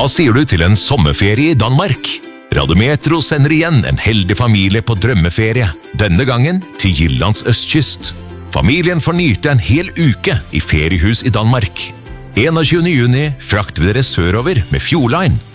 Hva sier du til en sommerferie i Danmark? Radiometro sender igjen en heldig familie på drømmeferie, denne gangen til Jyllands østkyst. Familien får nyte en hel uke i feriehus i Danmark. 21. juni frakter vi dere sørover med Fjordline.